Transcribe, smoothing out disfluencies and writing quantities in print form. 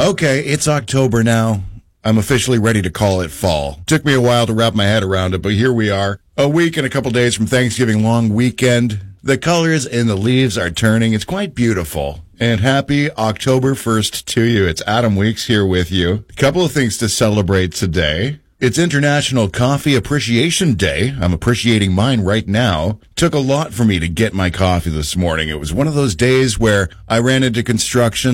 Okay, it's October now. I'm officially ready to call it fall. Took me a while to wrap my head around it, but here we are. A week and a couple days from Thanksgiving long weekend. The colors in the leaves are turning. It's quite beautiful. And happy October 1st to you. It's Adam Weeks here with you. A couple of things to celebrate today. It's International Coffee Appreciation Day. I'm appreciating mine right now. Took a lot for me to get my coffee this morning. It was one of those days where I ran into construction